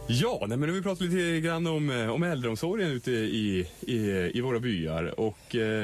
Ja, nej, men vi pratar lite grann om äldreomsorgen ute i våra byar och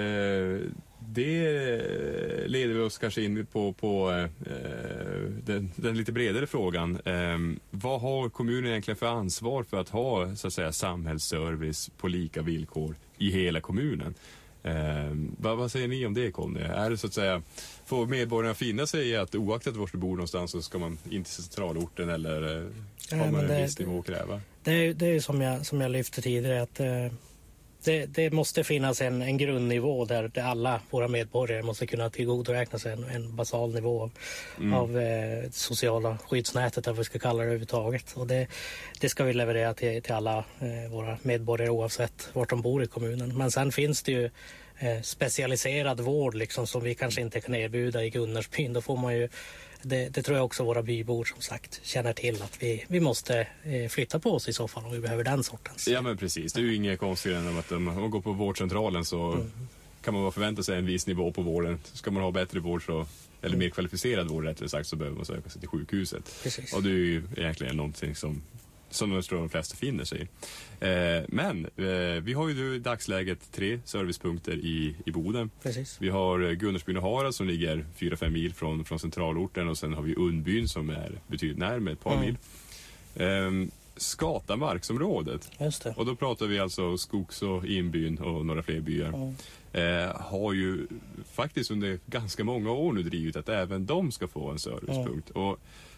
det leder vi oss kanske in på den lite bredare frågan. Vad har kommunen egentligen för ansvar för att ha så att säga samhällsservice på lika villkor i hela kommunen? Vad säger ni om det, Conny? Är det så att säga, får medborgarna finna sig i att oaktat var du bor någonstans så ska man in till centralorten eller har man en viss nivå att kräva? Det är som jag lyfte tidigare att det måste finnas en grundnivå där alla våra medborgare måste kunna tillgodoräkna sig en basal nivå av sociala skyddsnätet, eller vad vi ska kalla det överhuvudtaget. Och det ska vi leverera till alla våra medborgare oavsett vart de bor i kommunen. Men sen finns det ju specialiserad vård liksom, som vi kanske inte kan erbjuda i Gunnarsbyn. Då får man ju, det tror jag också våra bybor som sagt känner till att vi måste flytta på oss i så fall om vi behöver den sortens. Ja men precis, det är ju inget konstigt än att om man går på vårdcentralen så kan man bara förvänta sig en viss nivå på vården. Ska man ha bättre vård så, eller mer kvalificerad vård rättare sagt, så behöver man söka sig till sjukhuset. Precis. Och det är ju egentligen någonting som jag tror de flesta finner sig. Men vi har ju i dagsläget 3 servicepunkter i Boden. Precis. Vi har Gunnarsbyn och Hara som ligger 4-5 mil från centralorten, och sen har vi Undbyn som är betydligt närmare, ett par mil. Skatamarksområdet. Just det. Och då pratar vi alltså Skogs- och Inbyn och några fler byar. Har ju faktiskt under ganska många år nu drivit att även de ska få en servicepunkt. Och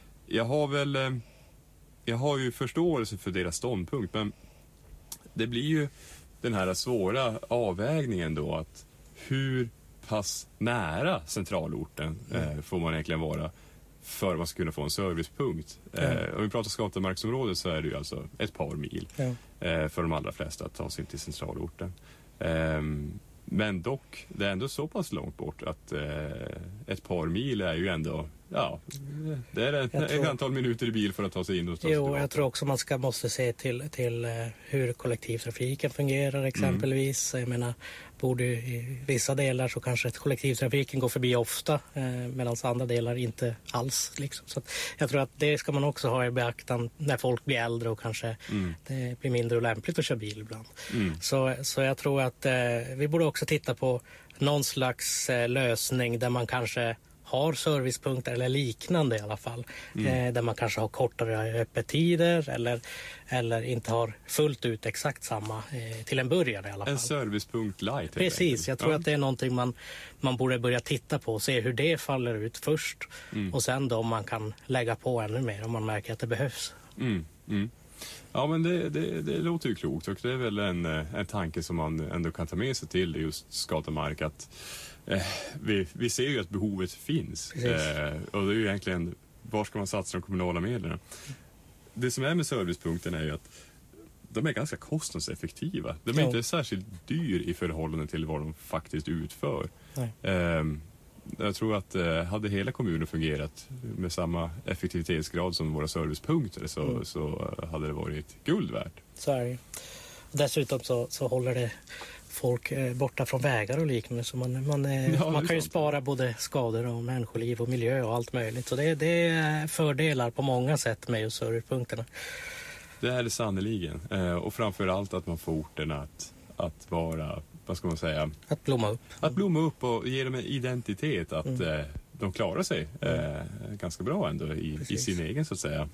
jag har ju förståelse för deras ståndpunkt, men det blir ju den här svåra avvägningen då, att hur pass nära centralorten får man egentligen vara för att man ska kunna få en servicepunkt. Om vi pratar Skatamarksområdet så är det ju alltså ett par mil för de allra flesta att ta sig till centralorten. Men dock, det är ändå så pass långt bort att ett par mil är ju ändå, det är ett antal minuter i bil för att ta sig in och ta sig tillbaka. Jag tror också man måste se till hur kollektivtrafiken fungerar exempelvis. Jag menar, bor du i vissa delar så kanske kollektivtrafiken går förbi ofta, medan andra delar inte alls. Liksom. Så att jag tror att det ska man också ha i beaktan när folk blir äldre och kanske det blir mindre lämpligt att köra bil ibland. Så jag tror att vi borde också titta på någon slags lösning där man kanske har servicepunkter eller liknande i alla fall. Där man kanske har kortare öppettider eller inte har fullt ut exakt samma till en början i alla fall. En servicepunkt light. Precis, jag tror att det är någonting man borde börja titta på och se hur det faller ut först. Och sen då man kan lägga på ännu mer om man märker att det behövs. Ja, men det låter ju klokt, och det är väl en tanke som man ändå kan ta med sig till just Skatamark, att vi ser ju att behovet finns. Och det är ju egentligen, var ska man satsa de kommunala medlen? Det som är med servicepunkten är ju att de är ganska kostnadseffektiva. De är inte särskilt dyr i förhållande till vad de faktiskt utför. Jag tror att hade hela kommunen fungerat med samma effektivitetsgrad som våra servicepunkter så hade det varit guld värt. Så är det. Dessutom så håller det folk borta från vägar och liknande, så man kan ju spara både skador och människoliv och miljö och allt möjligt. Så det är fördelar på många sätt med just servicepunkterna. Det är det sannoliken. Och framförallt att man får orterna att vara, vad ska man säga? Att blomma upp. Att blomma upp och ge dem en identitet, att de klarar sig ganska bra ändå i sin egen, så att säga,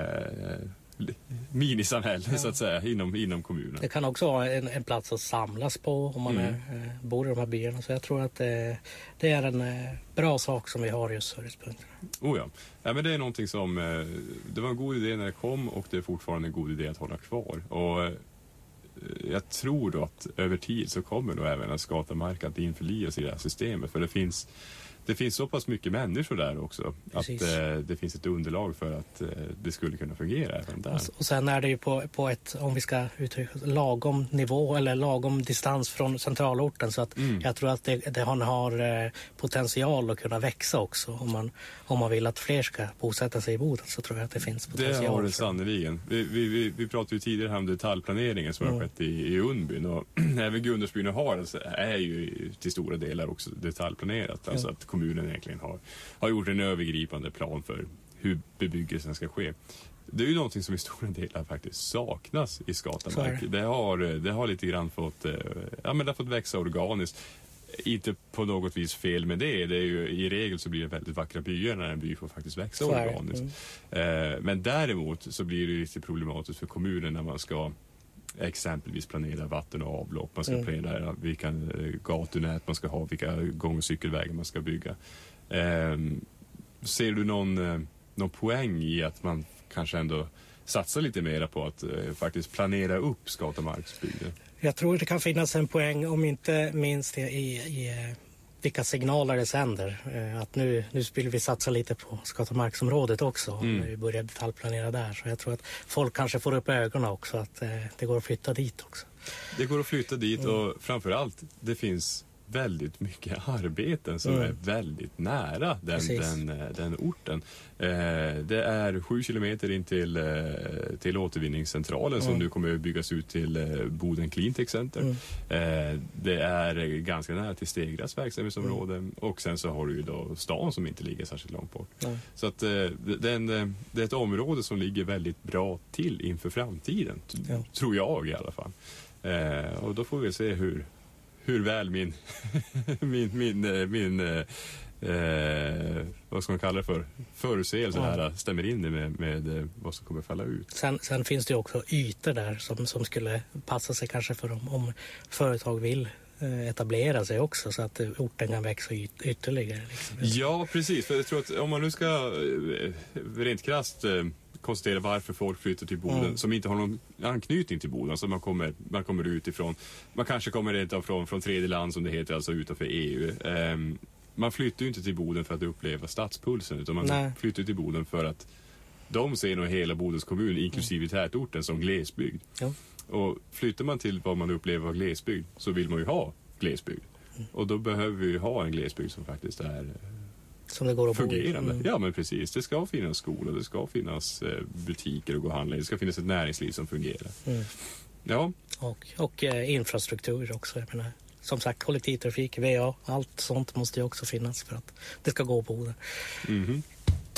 minisamhälle, så att säga, inom kommunen. Det kan också vara en plats att samlas på om man bor i de här byarna. Så jag tror att det är en bra sak som vi har just servicepunkterna. Ja, men det är någonting som det var en god idé när det kom, och det är fortfarande en god idé att hålla kvar. Och jag tror då att över tid så kommer då även att Skatamark att införlivas i det här systemet, för det finns så pass mycket människor där också. Precis. Att det finns ett underlag för att det skulle kunna fungera även där. Och sen är det ju på ett, om vi ska uttrycka, lagom nivå eller lagom distans från centralorten, så att jag tror att det har potential att kunna växa också. Om man vill att fler ska bosätta sig i Boden, så tror jag att det finns potential. Det har det sannoliken. Vi pratade ju tidigare om detaljplaneringen som har skett i Undbyn, och även Gunnarsbyn och Hara är ju till stora delar också detaljplanerat. Alltså att kommunen egentligen har gjort en övergripande plan för hur bebyggelsen ska ske. Det är ju någonting som i stora delar faktiskt saknas i Skatamark. Det har lite grann fått, det har fått växa organiskt. Inte på något vis fel med det. Det är ju, i regel så blir det väldigt vackra byar när en by får faktiskt växa organiskt. Men däremot så blir det lite problematiskt för kommunen när man ska exempelvis planera vatten och avlopp. Man ska planera vilka gatunät man ska ha, vilka gång- och cykelvägar man ska bygga. Ser du någon poäng i att man kanske ändå satsar lite mer på att faktiskt planera upp Skatamarksbygden? Jag tror det kan finnas en poäng, om inte minst i vilka signaler det sänder. Att nu vill vi satsa lite på Skatamarksområdet också, om vi börjar detaljplanera där. Så jag tror att folk kanske får upp ögonen också, att det går att flytta dit också. Det går att flytta dit och framförallt det finns väldigt mycket arbeten som är väldigt nära den orten. Det är 7 kilometer in till återvinningscentralen som nu kommer att byggas ut till Boden Cleantech Center. Det är ganska nära till Stegras verksamhetsområde och sen så har du ju då stan som inte ligger särskilt långt bort. Så att det är ett område som ligger väldigt bra till inför framtiden, tror jag i alla fall. Och då får vi se hur väl min vad ska man kalla det för, förutsägelse här stämmer in med vad som kommer falla ut. Sen finns det ju också ytor där som skulle passa sig kanske för om företag vill etablera sig också, så att orten kan växa ytterligare. Liksom. Ja, precis. För jag tror att om man nu ska rent krasst konstatera varför folk flyttar till Boden som inte har någon anknytning till Boden. Alltså man kommer utifrån, man kanske kommer rent från tredje land som det heter, alltså utanför EU. Man flyttar ju inte till Boden för att uppleva stadspulsen, utan man flyttar till Boden för att de ser nog hela Bodens kommun, inklusive tätorten, som glesbygd. Ja. Och flyttar man till vad man upplever av glesbygd så vill man ju ha glesbygd. Och då behöver vi ju ha en glesbygd som faktiskt är som det går att fungerande. Ja, men precis. Det ska finnas skolor, det ska finnas butiker och gå och handla. Det ska finnas ett näringsliv som fungerar. Ja. Och infrastruktur också. Jag menar, som sagt, kollektivtrafik, VA, allt sånt måste ju också finnas för att det ska gå på det.